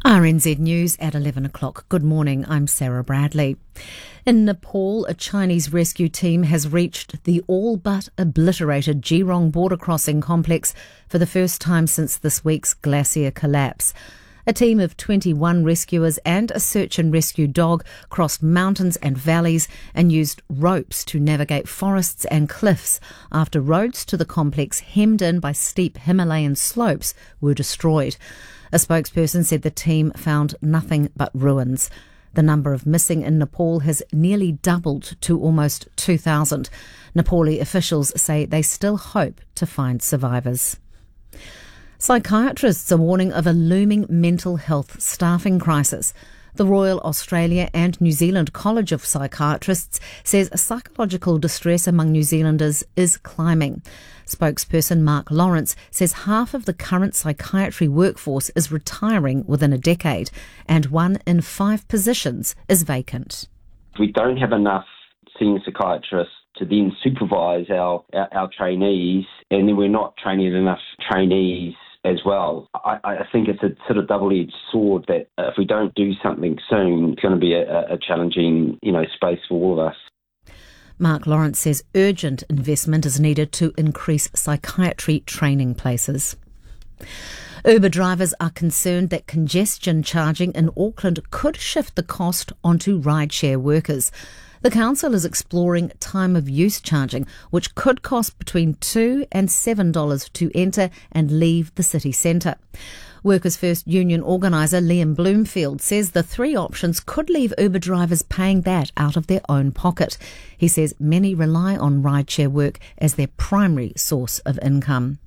RNZ News at 11 o'clock. Good morning, I'm Sarah Bradley. In Nepal, a Chinese rescue team has reached the all but obliterated Geelong border crossing complex for the first time since this week's glacier collapse. A team of 21 rescuers and a search and rescue dog crossed mountains and valleys and used ropes to navigate forests and cliffs after roads to the complex, hemmed in by steep Himalayan slopes, were destroyed. A spokesperson said the team found nothing but ruins. The number of missing in Nepal has nearly doubled to almost 2,000. Nepali officials say they still hope to find survivors. Psychiatrists are warning of a looming mental health staffing crisis. The Royal Australia and New Zealand College of Psychiatrists says psychological distress among New Zealanders is climbing. Spokesperson Mark Lawrence says half of the current psychiatry workforce is retiring within a decade, and 1 in 5 positions is vacant. We don't have enough senior psychiatrists to then supervise our trainees, and then we're not training enough trainees as well. I think it's a sort of double-edged sword that if we don't do something soon, it's going to be a challenging, space for all of us. Mark Lawrence says urgent investment is needed to increase psychiatry training places. Uber drivers are concerned that congestion charging in Auckland could shift the cost onto rideshare workers. The council is exploring time of use charging, which could cost between $2 and $7 to enter and leave the city centre. Workers' First Union organiser Liam Bloomfield says the 3 options could leave Uber drivers paying that out of their own pocket. He says many rely on rideshare work as their primary source of income.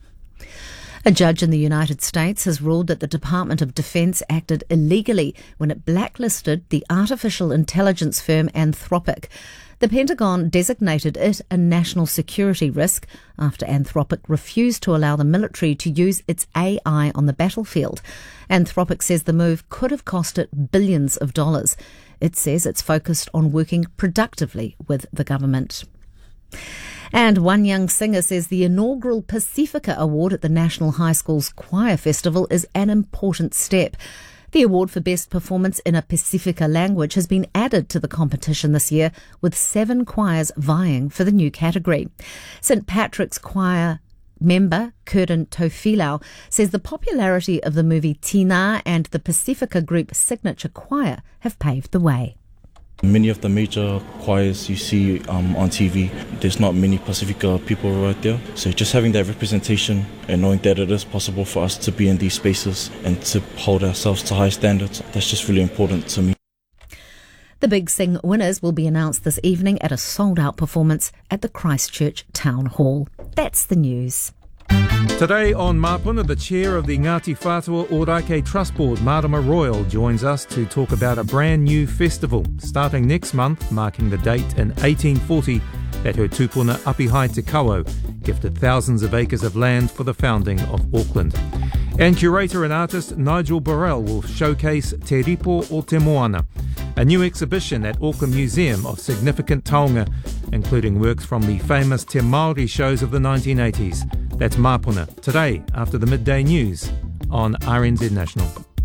A judge in the United States has ruled that the Department of Defense acted illegally when it blacklisted the artificial intelligence firm Anthropic. The Pentagon designated it a national security risk after Anthropic refused to allow the military to use its AI on the battlefield. Anthropic says the move could have cost it billions of dollars. It says it's focused on working productively with the government. And one young singer says the inaugural Pacifica Award at the National High School's Choir Festival is an important step. The award for Best Performance in a Pacifica language has been added to the competition this year, with 7 choirs vying for the new category. St Patrick's Choir member Curtin Tofilau says the popularity of the movie Tina and the Pacifica Group signature choir have paved the way. Many of the major choirs you see on TV, there's not many Pacifica people right there. So just having that representation and knowing that it is possible for us to be in these spaces and to hold ourselves to high standards, that's just really important to me. The Big Sing winners will be announced this evening at a sold-out performance at the Christchurch Town Hall. That's the news. Today on Mapuna, the chair of the Ngāti Whātua Ōrākei Trust Board, Marama Royal, joins us to talk about a brand new festival starting next month, marking the date in 1840 that her tupuna Apihai Te Kauau gifted thousands of acres of land for the founding of Auckland. And curator and artist Nigel Burrell will showcase Te Ripo o Te Moana, a new exhibition at Auckland Museum of significant taonga, including works from the famous Te Māori shows of the 1980s. That's Mapuna, today after the midday news on RNZ National.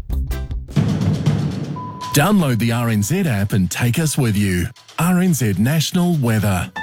Download the RNZ app and take us with you. RNZ National Weather.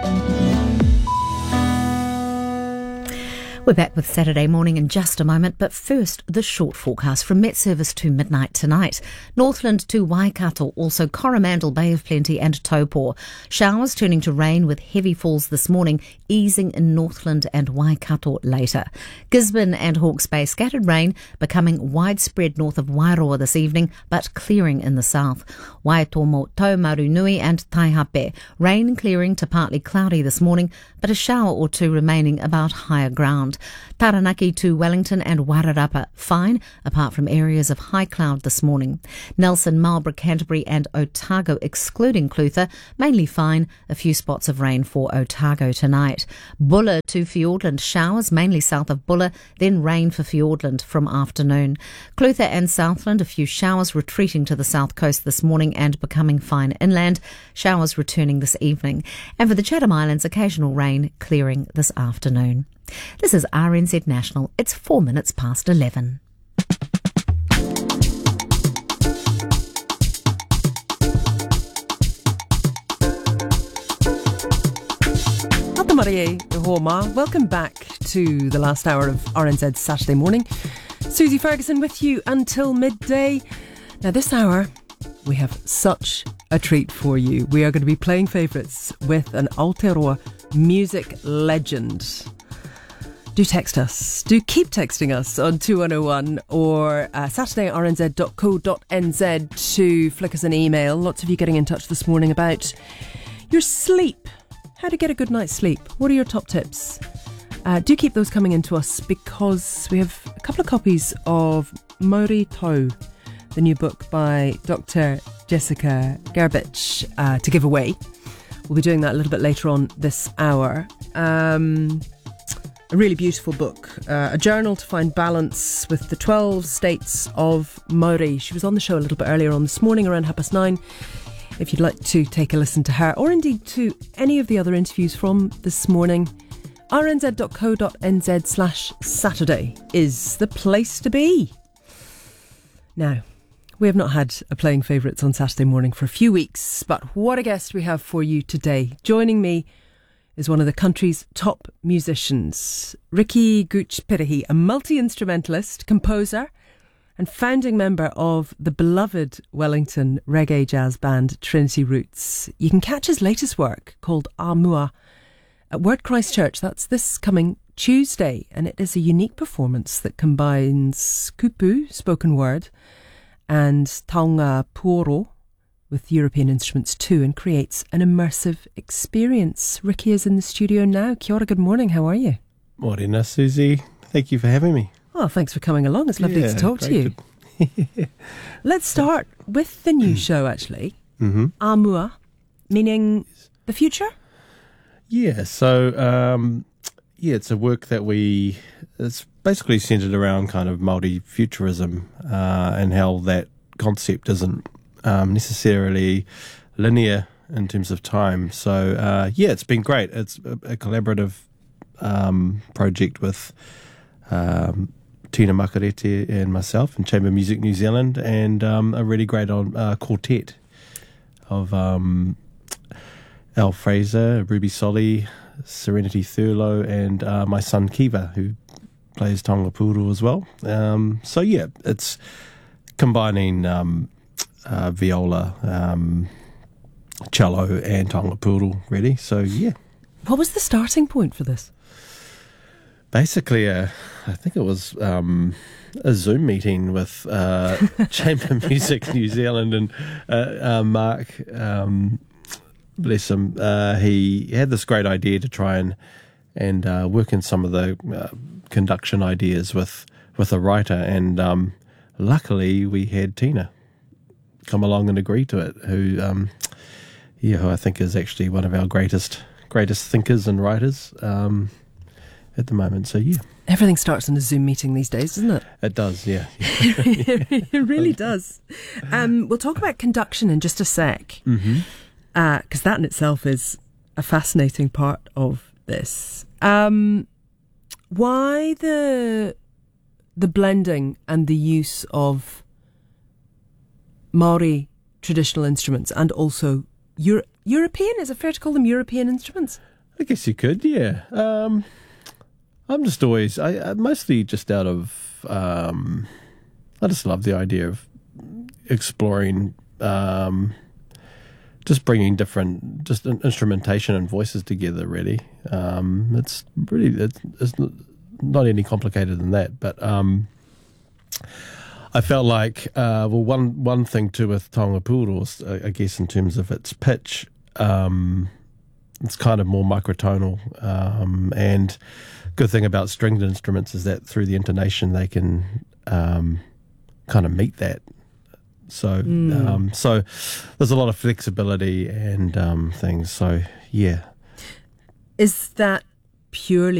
We're back with Saturday morning in just a moment, but first, the short forecast from Met Service to midnight tonight. Northland to Waikato, also Coromandel, Bay of Plenty and Taupō. Showers turning to rain with heavy falls this morning, easing in Northland and Waikato later. Gisborne and Hawke's Bay, scattered rain becoming widespread north of Wairoa this evening, but clearing in the south. Waitomo, Taumarunui and Taihape, rain clearing to partly cloudy this morning, but a shower or two remaining about higher ground. Taranaki to Wellington and Wairarapa, fine, apart from areas of high cloud this morning. Nelson, Marlborough, Canterbury and Otago, excluding Clutha, mainly fine, a few spots of rain for Otago tonight. Bulla to Fiordland, showers mainly south of Bulla, then rain for Fiordland from afternoon. Clutha and Southland, a few showers retreating to the south coast this morning and becoming fine inland, showers returning this evening. And for the Chatham Islands, occasional rain clearing this afternoon. This is RNZ National. It's 4 minutes past 11. Tamarie Homa. Welcome back to the last hour of RNZ Saturday morning. Susie Ferguson with you until midday. Now this hour, we have such a treat for you. We are going to be playing favourites with an Aotearoa music legend. Do text us. Do keep texting us on 2101 or saturday@rnz.co.nz to flick us an email. Lots of you getting in touch this morning about your sleep. How to get a good night's sleep. What are your top tips? Do keep those coming into us because we have a couple of copies of Mauri Tau, the new book by Dr. Jessica Gerbich, to give away. We'll be doing that a little bit later on this hour. A really beautiful book, a journal to find balance with the 12 states of Mauri. She was on the show a little bit earlier on this morning around 9:30. If you'd like to take a listen to her, or indeed to any of the other interviews from this morning, rnz.co.nz/Saturday is the place to be. Now, we have not had a playing favourites on Saturday morning for a few weeks, but what a guest we have for you today. Joining me is one of the country's top musicians, Ricky Gooch Pirihi, a multi-instrumentalist, composer and founding member of the beloved Wellington reggae jazz band Trinity Roots. You can catch his latest work called Amua at Word Christchurch. That's this coming Tuesday, and it is a unique performance that combines kupu, spoken word, and taonga puoro with European instruments too, and creates an immersive experience. Ricky is in the studio now. Kia ora, good morning. How are you? Morena, Susie. Thank you for having me. Oh, thanks for coming along. It's lovely to talk to you. Let's start with the new show, actually. Mm-hmm. Amua, meaning the future? Yeah, so, it's a work that it's basically centred around kind of Māori futurism and how that concept isn't necessarily linear in terms of time. So, it's been great. It's a collaborative project with Tina Makarete and myself and Chamber Music New Zealand, and a really great quartet of Al Fraser, Ruby Solly, Serenity Thurlow, and my son Kiva, who plays taonga puoro as well. It's combining viola, cello and taonga puoro, really. So, yeah. What was the starting point for this? Basically, I think it was a Zoom meeting with Chamber Music New Zealand and Mark, bless him. He had this great idea to try and work in some of the conduction ideas with a writer, and luckily we had Tina come along and agree to it, who I think is actually one of our greatest thinkers and writers at the moment. So yeah, everything starts in a Zoom meeting these days, doesn't it? It does, yeah. It really does. We'll talk about conduction in just a sec, because that in itself is a fascinating part of this. Why the blending and the use of Māori traditional instruments and also European? Is it fair to call them European instruments? I guess you could, yeah. I'm just always, I mostly just out of, I just love the idea of exploring, just bringing different, just instrumentation and voices together, really. It's not any complicated than that, but I felt like, one thing too with taonga puoro, I guess in terms of its pitch, it's kind of more microtonal, and good thing about stringed instruments is that through the intonation they can kind of meet that. So so there's a lot of flexibility and things. So yeah. Is that purely